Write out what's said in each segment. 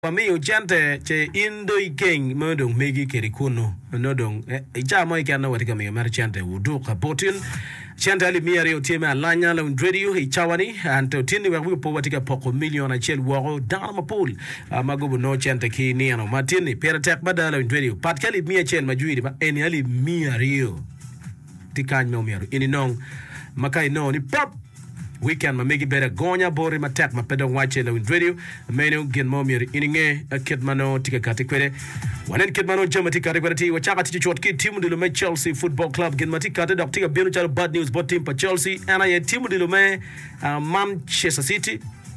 Wami uchante che indo ikeng modong megi kerikuno nodong ichamo ikana watika mi mer chante udu kapotin chante ali miari otieme alanya la radio ichawani anto tini wa po watika poko million achel woro down mapul magobu no chante ki ni ano matini pera tek badala radio pat kali mi achel majuiri ba eni ali miari tikany mo miari ini nong makai no ni pop weekend ma megi bere gonya bori ma tek ma pedo wache la radio meno gen momir ininge kidmano tika katekwere wanen kidmano jamati katekwere ti wachaka ti chot ki timu de me Chelsea Football Club gen mati kate dok tika beno chalo bad news bot team pa Chelsea ana ye timu de me Manchester City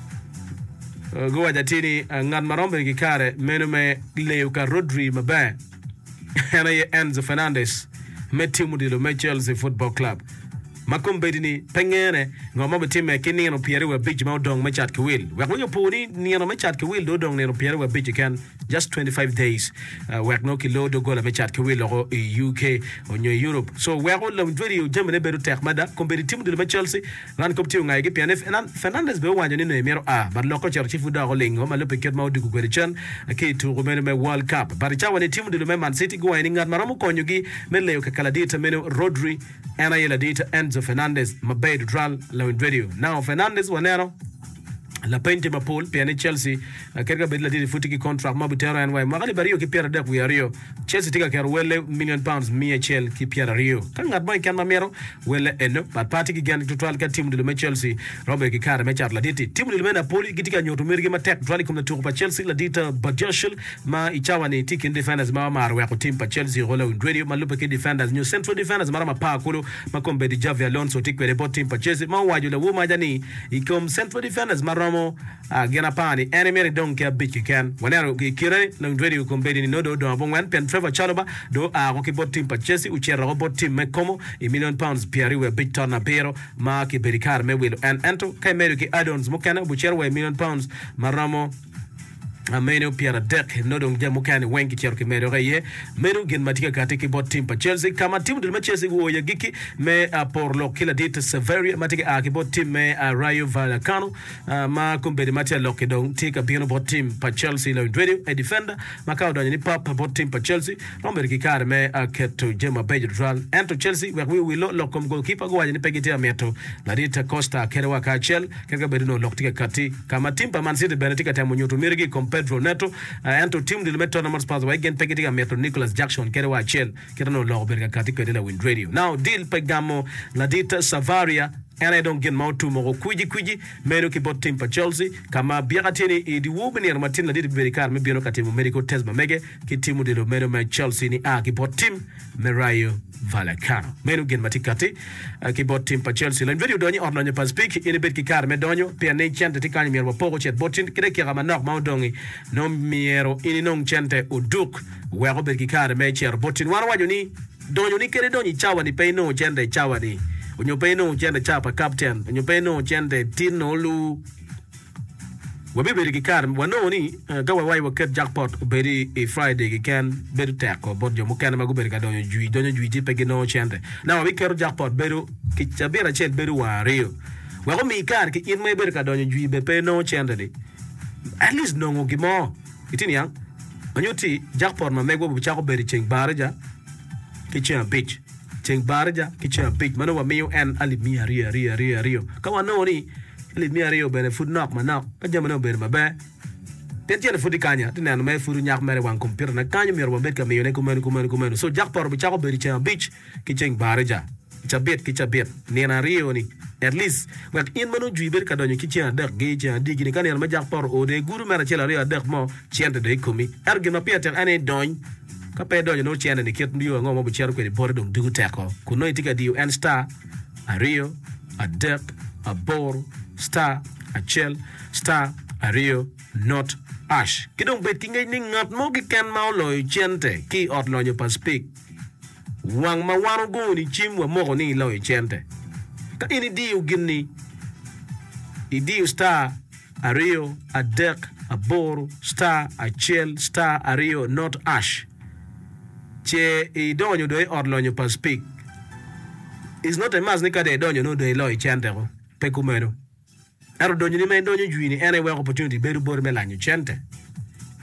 go adatini ngan marombe ki kare meno me Leo ka Rodri mabe ana ye Enzo Fernandez me timu de me Chelsea Football Club makumbe dini pengene ngoma betime kini no piere we big ma dong ma chat kwil we ko poni ni no ma chat kwil do dong ne no piere we big can just 25 days we no kilo do gola ma chat kwil ro UK onyo Europe so we ko lam video jemene beru tek mada competitive de ma Chelsea ran ko tiu ngai ke PNF Fernandez be wanya ni no mero a bar loko cher chifu da ko lengo ma le peket ma odi ku kwere chan ke tu ko me World Cup bar cha wani team de Man City go ni ngat maramu konyu gi me le ka kala dita meno Rodri ana yela dita Enzo Fernandez mabedu dral la radio now Fernandez wanero la pente ma Paul piani Chelsea kerga bedla di futiki contract ma butero en way magali bario ki piera dak Rio Chelsea tika ker wele million pounds MHL ki piera Rio kan ngat boy kan ma mero wele eno but party ki gan total ka team de le Chelsea Robert ki kare me char la diti team de le na Paul gitika nyoto mergi ma tek dral kom na tour pa Chelsea la dita Bajashil ma ichawani tikin defenders ma mar wa ko team pa Chelsea rola radio ma lupa ki defenders new central defenders mara ma pa kulo ma kombe di Javi Alonso tikwe report team pa Chelsea ma waju la wuma jani ikom central defenders mara gena pani enemy don't care big you can wanero kire na radio kombedi ni nodo do abongwan pen Trevor Chalobah do ko kibot team pa Chelsea uchera robot team me komo a million pounds piari we big turn apero ma ki berikar me wilo and ento kai meru ki addons mukana buchera we million pounds maramo ameno piara dek no don jamu kani wengi chero ke mero ye mero gen matika kate ki bot team pa Chelsea kama team de Chelsea go ya giki me por lo kila date Severia matika ki bot team me Rayo Vallecano ma kumbe de matia lo ke don tika bino bot team pa Chelsea lo radio a defender makao don ni papa bot team pa Chelsea romber ki kare me keto jema bejo dral ento Chelsea we lo kom goalkeeper go ni pegiti ameto la dita Costa kerewa ka Chel kerga bedino lo tika kati kama team pa Man City benetika tamo nyoto mirigi Pedro Neto anto team de meto na sponsor wa gen pegiti metro Nicholas Jackson kere wa Chel kere no lo berga katiko de la Wind Radio now deal pegamo la dita Savaria and I don't get mautu mo kuji mero ki bot team pa Chelsea kama biagatini di wubni na Martin la dita berikar me biano katimu medical test mege ki timu de lo mero me Chelsea ni ki bot team me Rayo Vallecano mero gen matikati ki bot team pa Chelsea la video donyo orno pa speak ine bet ki kar me donyo pe ne chante tikani mi pogo chet botin kire ki gama nok maudongi no miero ini non chante uduk we robert ki kar me cher botin wan wajo ni donyo ni kere donyi chawa ni pe no chende chawa ni unyopeno chende chapa captain unyopeno chende tino lu wabibe ki kar wano ni gawa wai waket jackpot beri Friday ki can beru tako bodjo mukana magubere ka donyo jui tipe no chende na wabi kero jackpot beru ki chabera chen beru wa Rio wako mi kar ki in me beru ka donyo jui bepe no chende di at least no ngimo itini yang anyoti jackpot ma megwo bu chako beri cheng baraja ki chen beach cheng barja kicha big mano wa miyo en ali mia rio kawa no ni ali mia rio bene food knock manok ka jamano bene mabe ten tiene food kanya tena no me food nyak mere wan computer na kanya mi ro bet ka miyo ne kumenu so jak por bi chako beri cha beach kicheng barja kicha bet ni na rio ni at least wat in mano jui ber ka donyo kicha dak ge cha digi ni kan ma jak por o de guru mera chela rio dak mo chente de komi ergi ma pieter ane don kape donyo no chene ni ket ndiyo ngomo buchero kwe bore dong dugu teko kuno itika diyo en star a Rio a dek a bor star a Chel star a Rio not ash kidong bet kinga ni ngat mo ki ken maulo chente ki ot lonyo pa speak wang ma wano go ni chim wa mo ni lo chente ka ini diyo gini i diyo star a Rio a dek a bor star a Chel star a Rio not ash che I donyo do orlonyo pa speak is not a mas ni kade donyo no do lo chente ko pe kumero ero donyo ni me donyo juini ene we opportunity beru bor melanyo chente